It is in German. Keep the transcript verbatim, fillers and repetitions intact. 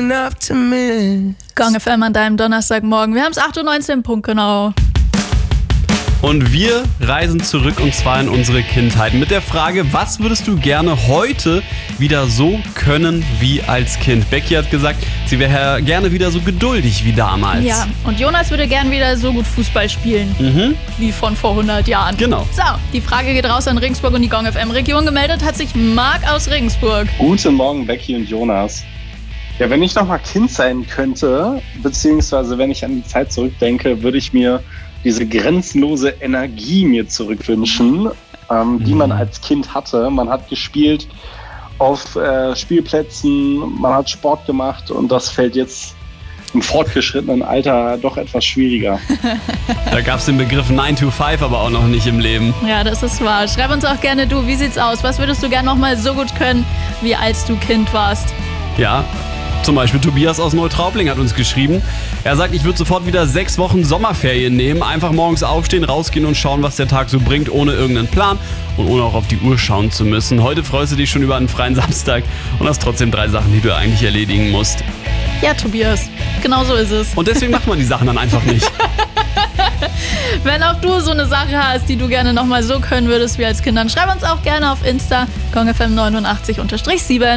waking up to me. Gong F M an deinem Donnerstagmorgen. Wir haben es acht Uhr neunzehn, Punkt genau. Und wir reisen zurück und zwar in unsere Kindheit mit der Frage, was würdest du gerne heute wieder so können wie als Kind? Becky hat gesagt, sie wäre gerne wieder so geduldig wie damals. Ja, und Jonas würde gern wieder so gut Fußball spielen, Mhm. wie von vor hundert Jahren. Genau. So, die Frage geht raus an Regensburg und die Gong F M-Region. Gemeldet hat sich Marc aus Regensburg. Guten Morgen, Becky und Jonas. Ja, wenn ich noch mal Kind sein könnte, beziehungsweise wenn ich an die Zeit zurückdenke, würde ich mir diese grenzenlose Energie mir zurückwünschen, ähm, die man als Kind hatte. Man hat gespielt auf äh, Spielplätzen, man hat Sport gemacht und das fällt jetzt im fortgeschrittenen Alter doch etwas schwieriger. Da gab es den Begriff nine to five aber auch noch nicht im Leben. Ja, das ist wahr. Schreib uns auch gerne du, wie sieht's aus? Was würdest du gern noch mal so gut können, wie als du Kind warst? Ja, zum Beispiel Tobias aus Neutraubling hat uns geschrieben. Er sagt, ich würde sofort wieder sechs Wochen Sommerferien nehmen. Einfach morgens aufstehen, rausgehen und schauen, was der Tag so bringt, ohne irgendeinen Plan und ohne auch auf die Uhr schauen zu müssen. Heute freust du dich schon über einen freien Samstag und hast trotzdem drei Sachen, die du eigentlich erledigen musst. Ja, Tobias, genau so ist es. Und deswegen macht man die Sachen dann einfach nicht. Wenn auch du so eine Sache hast, die du gerne noch mal so können würdest wie als Kind, dann schreib uns auch gerne auf Insta Gong F M neunundachtzig sieben.